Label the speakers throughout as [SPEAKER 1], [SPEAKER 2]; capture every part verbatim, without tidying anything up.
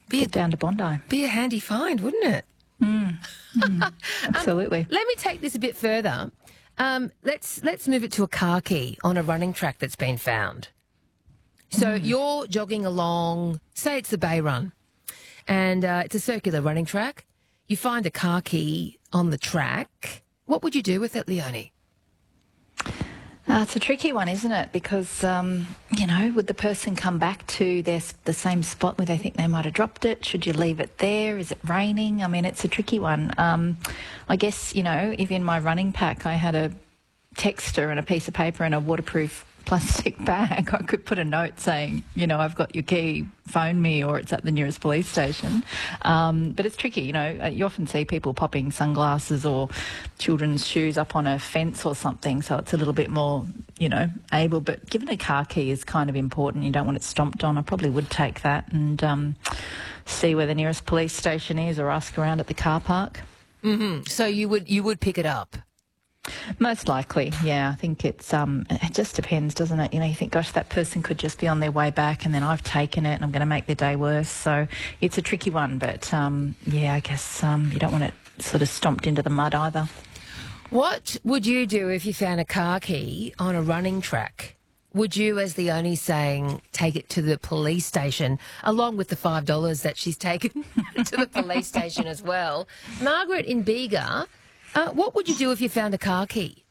[SPEAKER 1] Be
[SPEAKER 2] get
[SPEAKER 1] a,
[SPEAKER 2] down to Bondi.
[SPEAKER 1] be a handy find, wouldn't it?
[SPEAKER 2] Mm. Mm. Absolutely.
[SPEAKER 1] Um, let me take this a bit further. Um, let's let's move it to a car key on a running track that's been found. So
[SPEAKER 2] Mm.
[SPEAKER 1] you're jogging along, say it's the Bay Run, and uh, it's a circular running track. You find a car key on the track. What would you do with it, Leonie?
[SPEAKER 2] Uh, it's a tricky one, isn't it? Because, um, you know, would the person come back to their, the same spot where they think they might have dropped it? Should you leave it there? Is it raining? I mean, it's a tricky one. Um, I guess, you know, if in my running pack I had a texter and a piece of paper and a waterproof plastic bag, I could put a note saying, you know, I've got your key, phone me, or it's at the nearest police station. Um, but it's tricky, you know, you often see people popping sunglasses or children's shoes up on a fence or something, so it's a little bit more, you know, able. But given a car key is kind of important, you don't want it stomped on, I probably would take that and um, see where the nearest police station is or ask around at the car park.
[SPEAKER 1] Mm-hmm. So you would you would pick it up?
[SPEAKER 2] Most likely, yeah. I think it's um, it just depends, doesn't it? You know, you think, gosh, that person could just be on their way back, and then I've taken it, and I'm going to make their day worse. So it's a tricky one, but um, yeah, I guess um, you don't want it sort of stomped into the mud either.
[SPEAKER 1] What would you do if you found a car key on a running track? Would you, as the only saying, take it to the police station, along with the five dollars that she's taken to the police station as well? Margaret in Bega, uh, what would you do if you found a car key?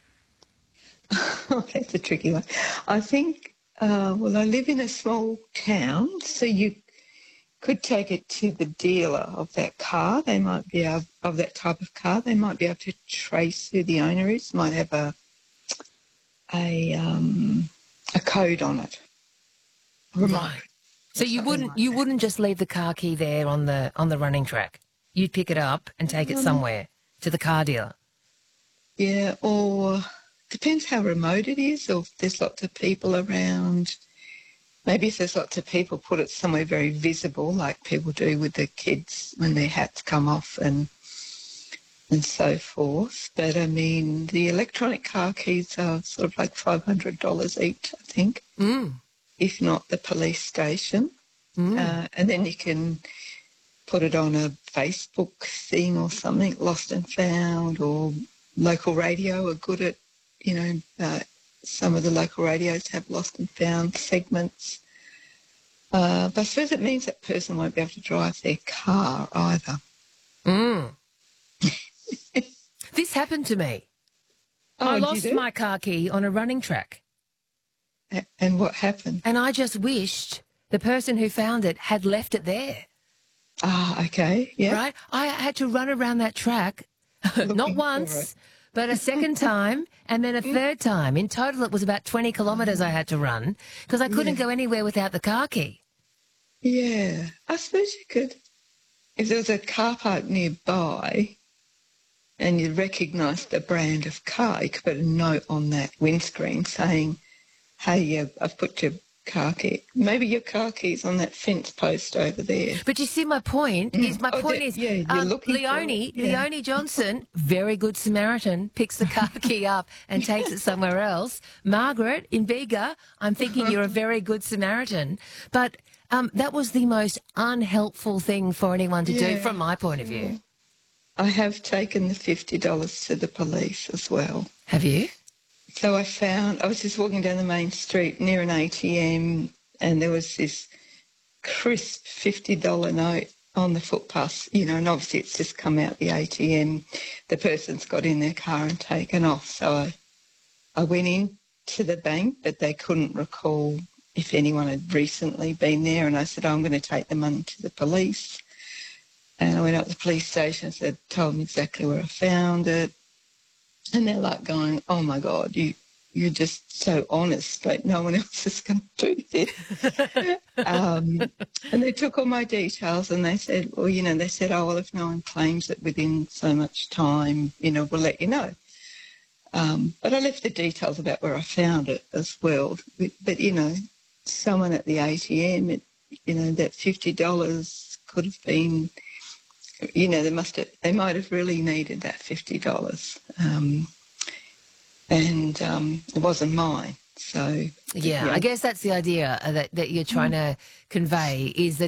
[SPEAKER 3] Oh, that's a tricky one. I think, uh, well, I live in a small town, so you could take it to the dealer of that car. They might be able, of that type of car. They might be able to trace who the owner is. Might have a a um, a code on it.
[SPEAKER 1] Right. So you wouldn't
[SPEAKER 3] like
[SPEAKER 1] you
[SPEAKER 3] that.
[SPEAKER 1] wouldn't just leave the car key there on the on the running track. You'd pick it up and take it somewhere to the car dealer.
[SPEAKER 3] Yeah, or depends how remote it is, or if there's lots of people around. Maybe if there's lots of people, put it somewhere very visible, like people do with the kids when their hats come off and and so forth. But, I mean, the electronic car keys are sort of like five hundred dollars each, I think,
[SPEAKER 1] Mm.
[SPEAKER 3] if not the police station.
[SPEAKER 1] Mm.
[SPEAKER 3] Uh, and then you can put it on a Facebook thing or something, lost and found, or local radio are good at, you know, uh, some of the local radios have lost and found segments. Uh, but I suppose it means that person won't be able to drive their car either.
[SPEAKER 1] Mm. This happened to me.
[SPEAKER 3] Oh,
[SPEAKER 1] I
[SPEAKER 3] you
[SPEAKER 1] lost
[SPEAKER 3] do?
[SPEAKER 1] my car key on a running track,
[SPEAKER 3] A- And what happened?
[SPEAKER 1] and I just wished the person who found it had left it there.
[SPEAKER 3] Ah, okay, yeah.
[SPEAKER 1] Right? I had to run around that track,
[SPEAKER 3] Looking
[SPEAKER 1] not
[SPEAKER 3] for
[SPEAKER 1] once,
[SPEAKER 3] it.
[SPEAKER 1] but a second time, and then a third time. In total, it was about twenty kilometres I had to run because I couldn't
[SPEAKER 3] Yeah.
[SPEAKER 1] go anywhere without the car key.
[SPEAKER 3] Yeah, I suppose you could. If there was a car park nearby and you recognised the brand of car, you could put a note on that windscreen saying, hey, yeah, I've put your car key. Maybe your car key's on that fence post over there.
[SPEAKER 1] But you see, my point is, my
[SPEAKER 3] Oh,
[SPEAKER 1] point
[SPEAKER 3] that-
[SPEAKER 1] is,
[SPEAKER 3] yeah, you're
[SPEAKER 1] um,
[SPEAKER 3] looking for
[SPEAKER 1] Leonie,
[SPEAKER 3] it, yeah.
[SPEAKER 1] Leonie Johnson, very good Samaritan, picks the car key up and takes it somewhere else. Margaret in Bega, I'm thinking you're a very good Samaritan. But um, that was the most unhelpful thing for anyone to do
[SPEAKER 3] Yeah.
[SPEAKER 1] from my point of view.
[SPEAKER 3] I have taken the fifty dollars to the police as well.
[SPEAKER 1] Have you?
[SPEAKER 3] So I found, I was just walking down the main street near an A T M and there was this crisp fifty dollar note on the footpath, you know, and obviously it's just come out the A T M. The person's got in their car and taken off. So I, I went in to the bank, but they couldn't recall if anyone had recently been there. And I said, oh, I'm going to take the money to the police. And I went up to the police station, said, told them exactly where I found it. And they're like going, oh, my God, you, you're just so honest. Like, no one else is going to do this. um, and they took all my details and they said, well, you know, they said, oh, well, if no one claims it within so much time, you know, we'll let you know. Um, but I left the details about where I found it as well. But, but you know, someone at the A T M, it, you know, that fifty dollars could have been... You know, they must have, they might have really needed that fifty dollars. Um, and um, it wasn't mine. So,
[SPEAKER 1] Yeah,
[SPEAKER 3] yeah.
[SPEAKER 1] I guess that's the idea that, that you're trying to convey is that